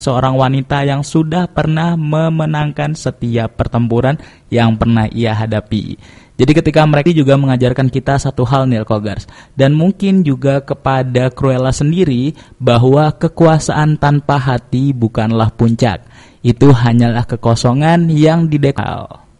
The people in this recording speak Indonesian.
seorang wanita yang sudah pernah memenangkan setiap pertempuran yang pernah ia hadapi. Jadi ketika mereka juga mengajarkan kita satu hal nih Kogars, dan mungkin juga kepada Cruella sendiri, bahwa kekuasaan tanpa hati bukanlah puncak. Itu hanyalah kekosongan yang didekal.